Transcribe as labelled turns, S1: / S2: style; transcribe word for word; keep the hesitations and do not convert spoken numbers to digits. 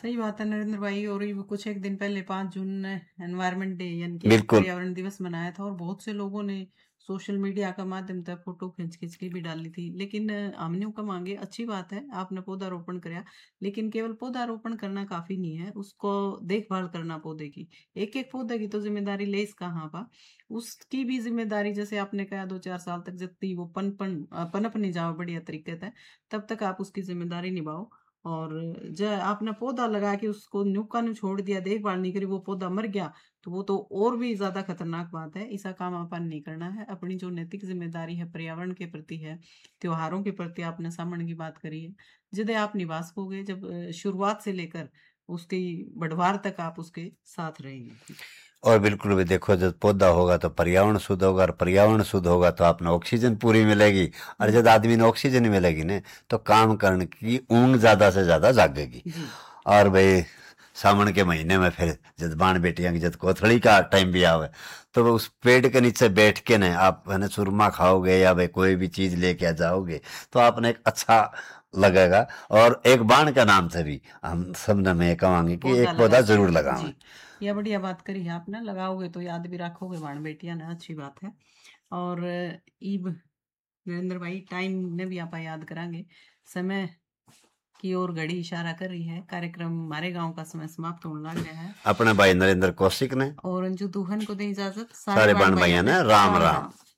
S1: सही बात है नरेंद्र भाई। और ये कुछ एक दिन पहले पाँच जून ने एनवायरनमेंट डे यानी कि
S2: बिल्कुल।
S1: पर्यावरण दिवस मनाया था, और बहुत से लोगों ने सोशल मीडिया का माध्यम से फोटो खींच खींच के भी डाली थी। लेकिन अ, हमने का मांगे अच्छी बात है, आपने पौधारोपण कराया, लेकिन केवल पौधारोपण करना काफी नहीं है, उसको देखभाल करना पौधे की। एक एक पौधे की तो जिम्मेदारी ले इसका हाँ पा, उसकी भी जिम्मेदारी जैसे आपने कहा दो चार साल तक जब तक वो पन पन अ, पनप नहीं जाओ बढ़िया तरीके से, तब तक आप उसकी जिम्मेदारी निभाओ। और जो आपने पौधा लगा के उसको न्यूका न्यू छोड़ दिया, देखभाल नहीं करी, वो पौधा मर गया, तो वो तो और भी ज्यादा खतरनाक बात है। ऐसा काम अपन नहीं करना है। अपनी जो नैतिक जिम्मेदारी है पर्यावरण के प्रति है, त्योहारों के प्रति आपने सामने की बात करी है, जिसे आप निभा सकोगे जब अ, शुरुआत से लेकर उसकी बढ़वार तक आप उसके साथ रहेंगे।
S2: और बिल्कुल भी देखो, जब पौधा होगा तो पर्यावरण शुद्ध होगा, और पर्यावरण शुद्ध होगा तो आपने ऑक्सीजन पूरी मिलेगी। और
S1: हम्म।
S2: जब आदमी ने ऑक्सीजन मिलेगी ना, तो काम करने की ऊंग ज्यादा से ज्यादा जागेगी।
S1: जी।
S2: और भाई, सावन के महीने में फिर जब बाण बेटियां की जब कोथड़ी का टाइम भी आवे, तो वो उस पेड़ के नीचे बैठ के ना आप है ना सुरमा खाओगे या भाई कोई भी चीज लेके आ जाओगे, तो आपने एक अच्छा लगेगा। और एक बाण का नाम से भी हम सब ने मैं कहूँगी कि
S1: पौधा
S2: एक पौधा
S1: लगा
S2: जरूर
S1: सके जी।
S2: लगावें।
S1: यह बढ़िया बात करी है आपने, लगाओगे तो याद भी रखोगे बाण बेटियां ने, अच्छी बात है। और अ, ईब नरेंद्र भाई टाइम ने भी आप याद करांगे, समय की ओर घड़ी इशारा कर रही है, कार्यक्रम हमारे गांव का समय समाप्त होने लग गया है।
S2: अपने भाई नरेंद्र कौशिक ने,
S1: और अंजू दूहन को दे इजाजत, सारे
S2: सारे
S1: बाण
S2: बाण
S1: भाइयों
S2: भाइयों
S1: ने
S2: ने राम
S1: राम
S2: राम।
S1: राम।